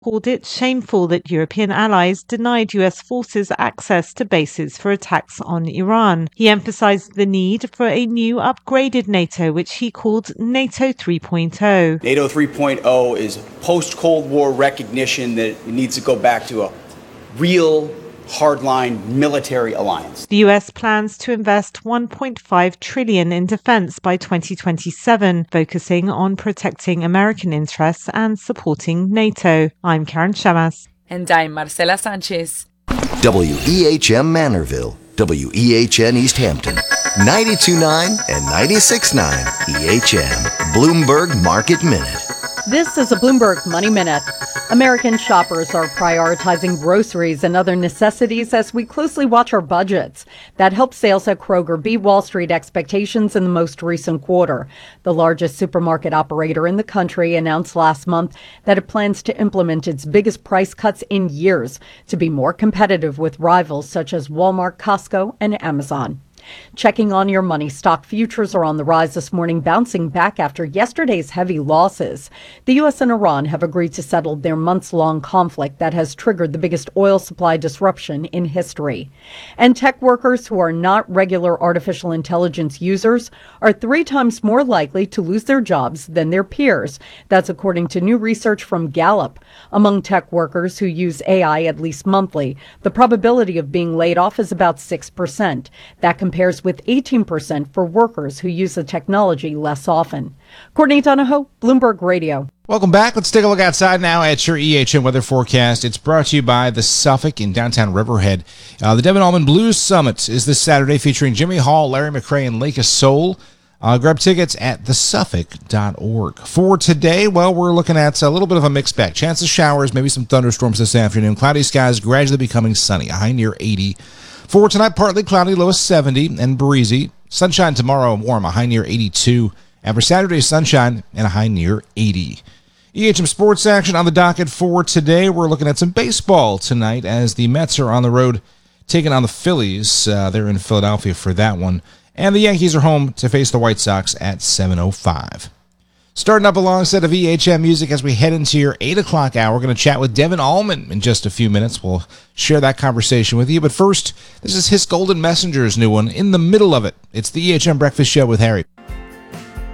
called it shameful that European allies denied US forces access to bases for attacks on Iran. He emphasized the need for a new upgraded NATO, which he called NATO 3.0. NATO 3.0 is post-Cold War recognition that it needs to go back to a real hardline military alliance. The US plans to invest $1.5 trillion in defense by 2027, focusing on protecting American interests and supporting NATO. I'm Karen Shamas. And I'm Marcela Sanchez. WEHM Manorville, WEHN East Hampton, 92.9 and 96.9 EHM, Bloomberg Market Minute. This is a Bloomberg Money Minute. American shoppers are prioritizing groceries and other necessities as we closely watch our budgets. That helped sales at Kroger beat Wall Street expectations in the most recent quarter. The largest supermarket operator in the country announced last month that it plans to implement its biggest price cuts in years to be more competitive with rivals such as Walmart, Costco, and Amazon. Checking on your money, stock futures are on the rise this morning, bouncing back after yesterday's heavy losses. The U.S. and Iran have agreed to settle their months-long conflict that has triggered the biggest oil supply disruption in history. And tech workers who are not regular artificial intelligence users are 3 times more likely to lose their jobs than their peers. That's according to new research from Gallup. Among tech workers who use AI at least monthly, the probability of being laid off is about 6%. That compares with 18% for workers who use the technology less often. Courtney Donahoe, Bloomberg Radio. Welcome back. Let's take a look outside now at your EHM weather forecast. It's brought to you by the Suffolk in downtown Riverhead. The Devin Allman Blues Summit is this Saturday featuring Jimmy Hall, Larry McRae, and Lake of Soul. Grab tickets at thesuffolk.org. For today, well, we're looking at a little bit of a mixed bag. Chance of showers, maybe some thunderstorms this afternoon. Cloudy skies gradually becoming sunny, a high near 80. For tonight, partly cloudy, low of 70 and breezy. Sunshine tomorrow, warm, a high near 82. And for Saturday, sunshine and a high near 80. EHM sports action on the docket for today. We're looking at some baseball tonight as the Mets are on the road taking on the Phillies. They're in Philadelphia for that one. And the Yankees are home to face the White Sox at 7:05. Starting up a long set of EHM music as we head into your 8 o'clock hour. We're going to chat with Devin Allman in just a few minutes. We'll share that conversation with you. But first, this is His Golden Messenger's new one, In the Middle of It. It's the EHM Breakfast Show with Harry.